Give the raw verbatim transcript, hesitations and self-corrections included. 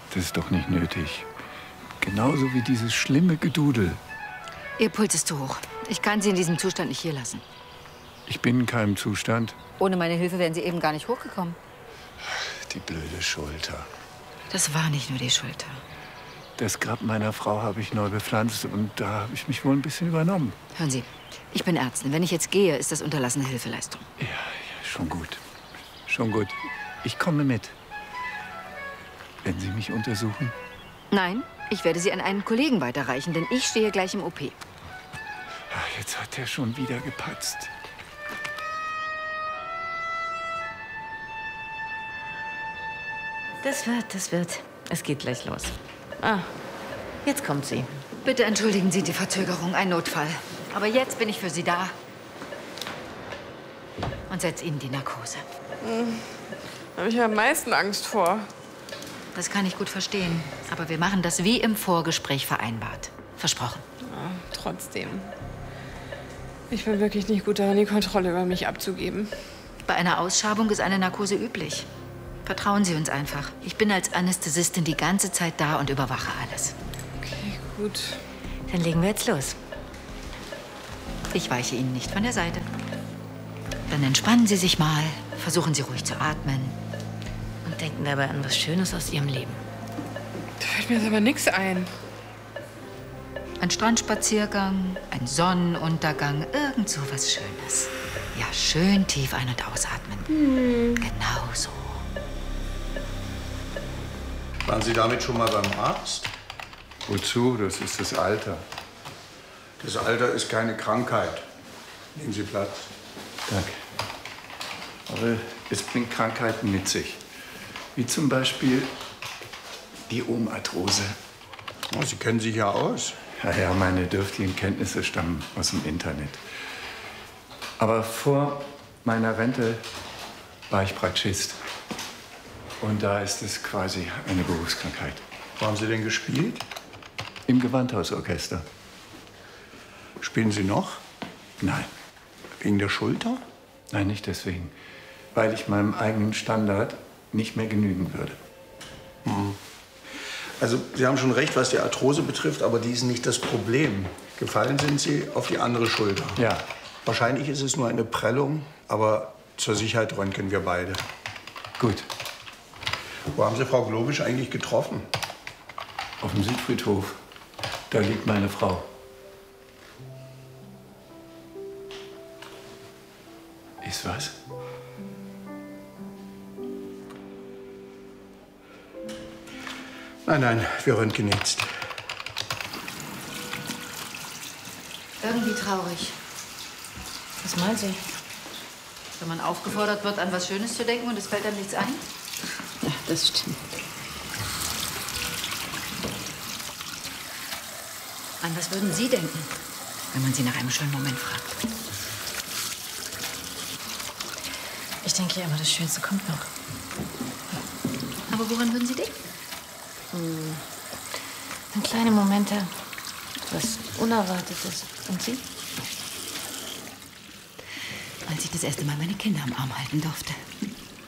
Das ist doch nicht nötig. Genauso wie dieses schlimme Gedudel. Ihr Puls ist zu hoch. Ich kann Sie in diesem Zustand nicht hier lassen. Ich bin in keinem Zustand. Ohne meine Hilfe wären Sie eben gar nicht hochgekommen. Die blöde Schulter. Das war nicht nur die Schulter. Das Grab meiner Frau habe ich neu bepflanzt und da habe ich mich wohl ein bisschen übernommen. Hören Sie, ich bin Ärztin. Wenn ich jetzt gehe, ist das unterlassene Hilfeleistung. Ja, ja, schon gut. Schon gut. Ich komme mit. Wenn Sie mich untersuchen? Nein, ich werde Sie an einen Kollegen weiterreichen, denn ich stehe gleich im O P. Ach, jetzt hat er schon wieder gepatzt. Das wird, das wird. Es geht gleich los. Ah, jetzt kommt sie. Bitte entschuldigen Sie die Verzögerung, ein Notfall. Aber jetzt bin ich für Sie da. Und setze Ihnen die Narkose. Hm. Da habe ich am meisten Angst vor. Das kann ich gut verstehen. Aber wir machen das wie im Vorgespräch vereinbart. Versprochen. Ja, trotzdem. Ich bin wirklich nicht gut darin, die Kontrolle über mich abzugeben. Bei einer Ausschabung ist eine Narkose üblich. Vertrauen Sie uns einfach. Ich bin als Anästhesistin die ganze Zeit da und überwache alles. Okay, gut. Dann legen wir jetzt los. Ich weiche Ihnen nicht von der Seite. Dann entspannen Sie sich mal, versuchen Sie ruhig zu atmen. Und denken dabei an was Schönes aus Ihrem Leben. Da fällt mir jetzt aber nichts ein. Ein Strandspaziergang, ein Sonnenuntergang, irgend so was Schönes. Ja, schön tief ein- und ausatmen. Hm. Genau so. Waren Sie damit schon mal beim Arzt? Wozu? Das ist das Alter. Das Alter ist keine Krankheit. Nehmen Sie Platz. Danke. Aber es bringt Krankheiten mit sich. Wie zum Beispiel die Omarthrose. Oh, Sie kennen sich ja aus. Ja, ja, meine dürftigen Kenntnisse stammen aus dem Internet. Aber vor meiner Rente war ich Praxist. Und da ist es quasi eine Berufskrankheit. Wo haben Sie denn gespielt? Im Gewandhausorchester. Spielen Sie noch? Nein. Wegen der Schulter? Nein, nicht deswegen. Weil ich meinem eigenen Standard nicht mehr genügen würde. Hm. Also, Sie haben schon recht, was die Arthrose betrifft, aber die ist nicht das Problem. Gefallen sind Sie auf die andere Schulter. Ja. Wahrscheinlich ist es nur eine Prellung, aber zur Sicherheit röntgen wir beide. Gut. Wo haben Sie Frau Globisch eigentlich getroffen? Auf dem Südfriedhof. Da liegt meine Frau. Ist was? Nein, nein, wir röntgen jetzt. Irgendwie traurig. Was meinen Sie? Wenn man aufgefordert wird, an was Schönes zu denken und es fällt einem nichts ein? Ja, das stimmt. An was würden Sie denken, wenn man Sie nach einem schönen Moment fragt? Ich denke ja immer, das Schönste kommt noch. Aber woran würden Sie denken? Hm. An kleine Momente, was Unerwartetes. Und Sie? Als ich das erste Mal meine Kinder am Arm halten durfte.